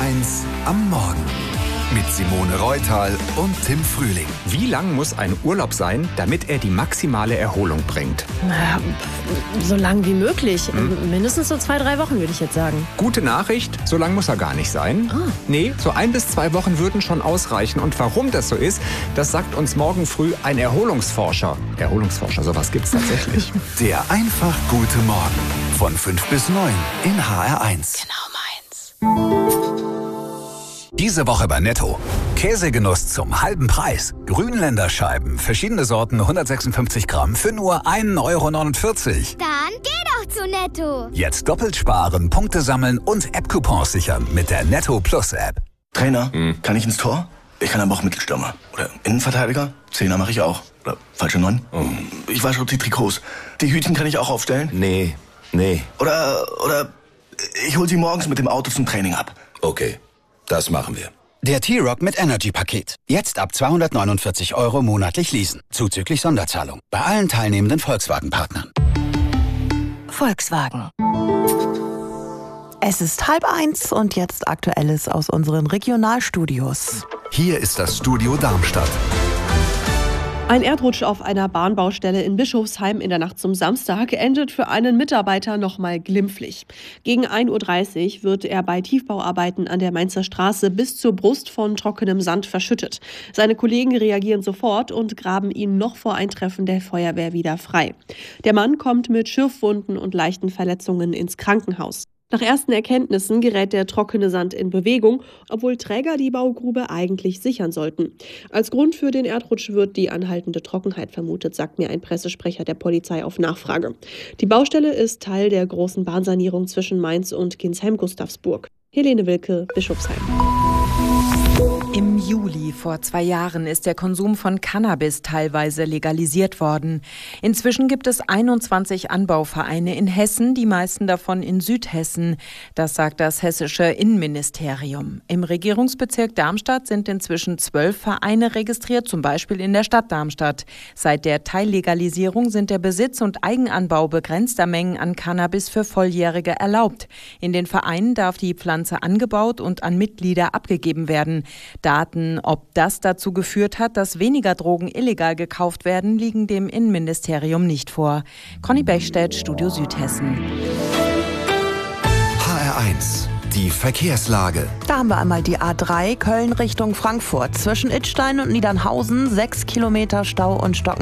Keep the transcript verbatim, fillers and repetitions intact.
eins am Morgen mit Simone Reutal und Tim Frühling. Wie lang muss ein Urlaub sein, damit er die maximale Erholung bringt? Na, so lang wie möglich. Hm? Mindestens so zwei, drei Wochen, würde ich jetzt sagen. Gute Nachricht, so lang muss er gar nicht sein. Ah. Nee, so ein bis zwei Wochen würden schon ausreichen. Und warum das so ist, das sagt uns morgen früh ein Erholungsforscher. Erholungsforscher, sowas gibt's tatsächlich. Der einfach gute Morgen von fünf bis neun in H R eins. Genau meins. Diese Woche bei Netto. Käsegenuss zum halben Preis. Grünländerscheiben, verschiedene Sorten, hundertsechsundfünfzig Gramm für nur ein Euro neunundvierzig. Dann geh doch zu Netto. Jetzt doppelt sparen, Punkte sammeln und App-Coupons sichern mit der Netto Plus App. Trainer, hm. kann ich ins Tor? Ich kann aber auch Mittelstürmer. Oder Innenverteidiger? Zehner mache ich auch. Oder falsche Neun? Oh. Ich wasche die Trikots. Die Hütchen kann ich auch aufstellen? Nee, nee. Oder, oder ich hol sie morgens mit dem Auto zum Training ab. Okay, das machen wir. Der T-Rock mit Energy-Paket. Jetzt ab zweihundertneunundvierzig Euro monatlich leasen. Zuzüglich Sonderzahlung. Bei allen teilnehmenden Volkswagen-Partnern. Volkswagen. Es ist halb eins und jetzt Aktuelles aus unseren Regionalstudios. Hier ist das Studio Darmstadt. Ein Erdrutsch auf einer Bahnbaustelle in Bischofsheim in der Nacht zum Samstag endet für einen Mitarbeiter nochmal glimpflich. Gegen ein Uhr dreißig wird er bei Tiefbauarbeiten an der Mainzer Straße bis zur Brust von trockenem Sand verschüttet. Seine Kollegen reagieren sofort und graben ihn noch vor Eintreffen der Feuerwehr wieder frei. Der Mann kommt mit Schürfwunden und leichten Verletzungen ins Krankenhaus. Nach ersten Erkenntnissen gerät der trockene Sand in Bewegung, obwohl Träger die Baugrube eigentlich sichern sollten. Als Grund für den Erdrutsch wird die anhaltende Trockenheit vermutet, sagt mir ein Pressesprecher der Polizei auf Nachfrage. Die Baustelle ist Teil der großen Bahnsanierung zwischen Mainz und Ginsheim-Gustavsburg. Helene Wilke, Bischofsheim. Im Juli vor zwei Jahren ist der Konsum von Cannabis teilweise legalisiert worden. Inzwischen gibt es einundzwanzig Anbauvereine in Hessen, die meisten davon in Südhessen. Das sagt das hessische Innenministerium. Im Regierungsbezirk Darmstadt sind inzwischen zwölf Vereine registriert, zum Beispiel in der Stadt Darmstadt. Seit der Teillegalisierung sind der Besitz und Eigenanbau begrenzter Mengen an Cannabis für Volljährige erlaubt. In den Vereinen darf die Pflanze angebaut und an Mitglieder abgegeben werden. Daten, ob das dazu geführt hat, dass weniger Drogen illegal gekauft werden, liegen dem Innenministerium nicht vor. Conny Bechstedt, Studio Südhessen. H R eins, die Verkehrslage. Da haben wir einmal die A drei Köln Richtung Frankfurt. Zwischen Idstein und Niedernhausen sechs Kilometer Stau und Stocken.